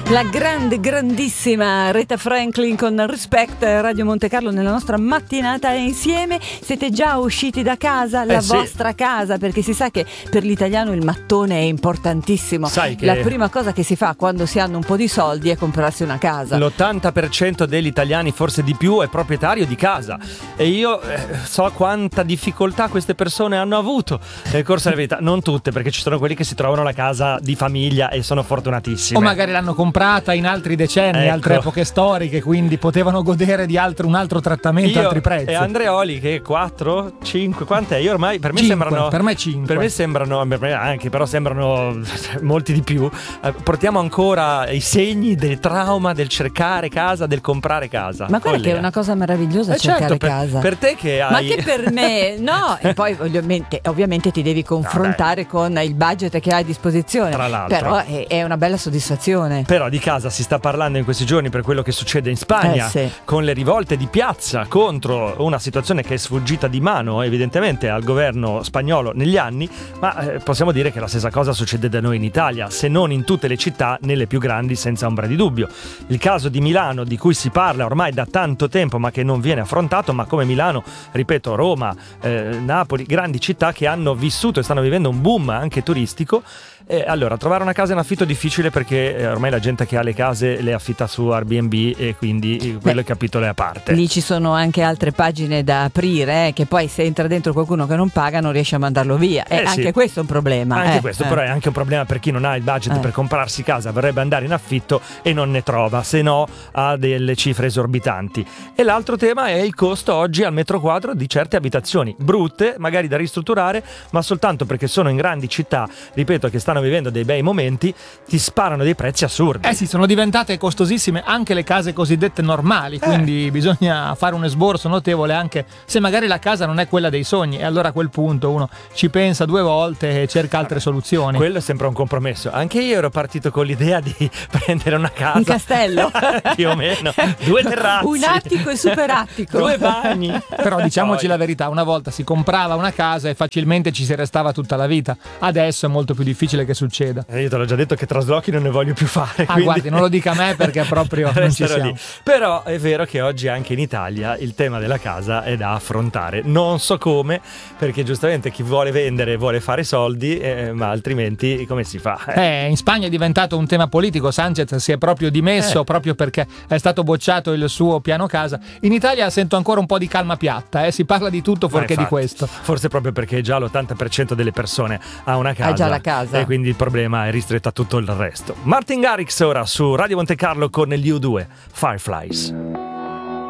La grandissima Aretha Franklin con Respect, Radio Monte Carlo nella nostra mattinata insieme. Siete già usciti da casa, la vostra casa, perché si sa che per l'italiano il mattone è importantissimo. Sai che la prima cosa che si fa quando si hanno un po' di soldi è comprarsi una casa. L'80% degli italiani, forse di più, è proprietario di casa, e io so quanta difficoltà queste persone hanno avuto nel corso della vita. Non tutte, perché ci sono quelli che si trovano la casa di famiglia e sono fortunatissimi, o magari l'hanno comprata in altri decenni, ecco, altre epoche storiche, quindi potevano godere di un altro trattamento, altri prezzi. E Andreoli che 4, 5, quant'è? Io ormai per me 5, sembrano, per me 5. Per me sembrano anche, però sembrano molti di più. Portiamo ancora i segni del trauma del cercare casa, del comprare casa. Ma guarda che è una cosa meravigliosa cercare certo, casa. Per te che hai... Ma che per me, no, e poi ovviamente ti devi confrontare con il budget che hai a disposizione. Tra l'altro. Però è una bella soddisfazione. Però di casa si sta parlando in questi giorni per quello che succede in Spagna, sì, con le rivolte di piazza contro una situazione che è sfuggita di mano evidentemente al governo spagnolo negli anni, ma possiamo dire che la stessa cosa succede da noi in Italia, se non in tutte le città, nelle più grandi senza ombra di dubbio. Il caso di Milano, di cui si parla ormai da tanto tempo ma che non viene affrontato, ma come Milano, ripeto, Roma, Napoli, grandi città che hanno vissuto e stanno vivendo un boom anche turistico. Allora, trovare una casa in affitto è difficile perché ormai la gente che ha le case le affitta su Airbnb, e quindi quello è capitolo è a parte. Lì ci sono anche altre pagine da aprire, che poi se entra dentro qualcuno che non paga non riesce a mandarlo via. Anche sì, questo è un problema. Anche questo però è anche un problema per chi non ha il budget per comprarsi casa, vorrebbe andare in affitto e non ne trova, se no ha delle cifre esorbitanti. E l'altro tema è il costo oggi al metro quadro di certe abitazioni brutte, magari da ristrutturare, ma soltanto perché sono in grandi città, ripeto, che stanno vivendo dei bei momenti, ti sparano dei prezzi assurdi. Sì, sono diventate costosissime anche le case cosiddette normali, quindi bisogna fare un esborso notevole anche se magari la casa non è quella dei sogni, e allora a quel punto uno ci pensa due volte e cerca altre soluzioni. Quello è sempre un compromesso. Anche io ero partito con l'idea di prendere una casa, un castello più o meno, 2 terrazze, un attico e super attico, 2 bagni. Però diciamoci la verità, una volta si comprava una casa e facilmente ci si restava tutta la vita. Adesso è molto più difficile che succeda. Io te l'ho già detto che traslochi non ne voglio più fare. Quindi... guardi, non lo dica a me perché proprio non ci siamo. Lì. Però è vero che oggi anche in Italia il tema della casa è da affrontare. Non so come, perché giustamente chi vuole vendere vuole fare soldi, ma altrimenti come si fa? In Spagna è diventato un tema politico. Sanchez si è proprio dimesso proprio perché è stato bocciato il suo piano casa. In Italia sento ancora un po' di calma piatta, si parla di tutto fuorché di questo. Forse proprio perché già l'80% delle persone ha una casa, ha già la casa, e quindi il problema è ristretto a tutto il resto. Martin Garrix ora su Radio Monte Carlo con gli U2 Fireflies.